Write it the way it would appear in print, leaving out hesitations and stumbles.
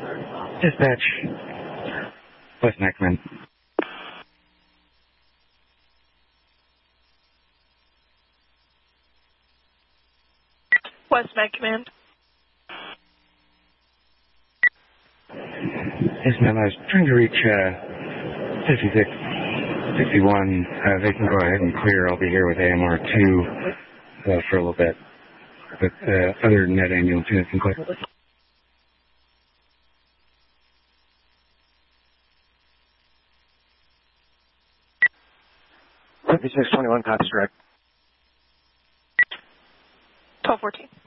Dispatch. West Neckman. West Med Command. Yes, ma'am. I was trying to reach 5661. They can go ahead and clear. I'll be here with AMR 2 for a little bit. But other than that, ambulance units can clear. 5621, cops direct. 1214.